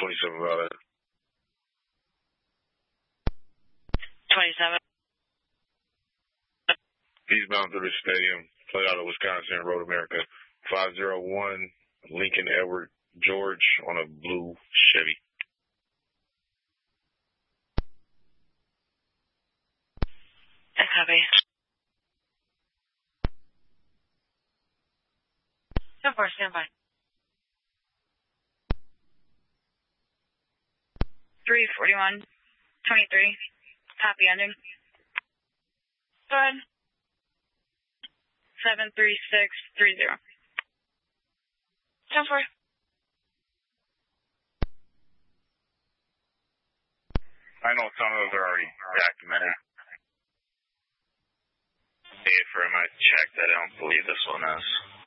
27 about it. 27. Eastbound through the stadium. Played out of Wisconsin and Road America. 501 Lincoln Edward George on a blue Chevy. I copy. 10-4, stand by. 341, 23. Copy ending. Go ahead. 73630. 10-4. I know some of those are already documented. If I might check that, I don't believe this one is.